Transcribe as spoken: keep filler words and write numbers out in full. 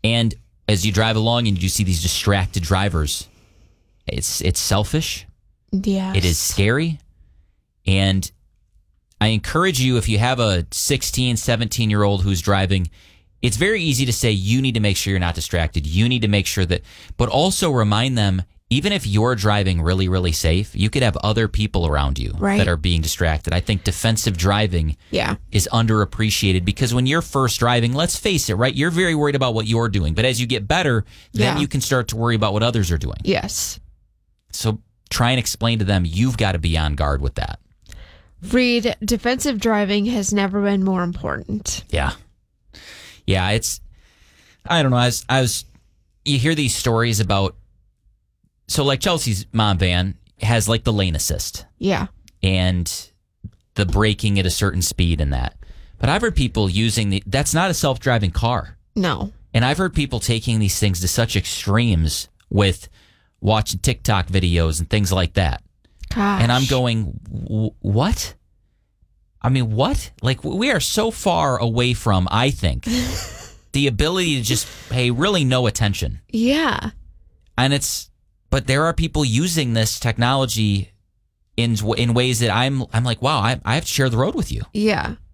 And as you drive along and you see these distracted drivers, it's it's selfish. Yes. It is scary. And I encourage you, if you have a sixteen, seventeen-year-old who's driving, it's very easy to say, you need to make sure you're not distracted. You need to make sure that, but also remind them, even if you're driving really, really safe, you could have other people around you right. that are being distracted. I think defensive driving yeah. is underappreciated because when you're first driving, let's face it, right? You're very worried about what you're doing. But as you get better, then yeah. you can start to worry about what others are doing. Yes. So try and explain to them, you've got to be on guard with that. Reed, defensive driving has never been more important. Yeah. Yeah, it's, I don't know, I was, I was, you hear these stories about, so like Chelsea's mom van has like the lane assist. Yeah. And the braking at a certain speed and that. But I've heard people using the, that's not a self-driving car. No. And I've heard people taking these things to such extremes with watching TikTok videos and things like that. Gosh. And I'm going, what? I mean, what? Like, we are so far away from, I think, the ability to just pay really no attention. Yeah. And it's, but there are people using this technology in in ways that I'm I'm like, wow, I, I have to share the road with you. Yeah.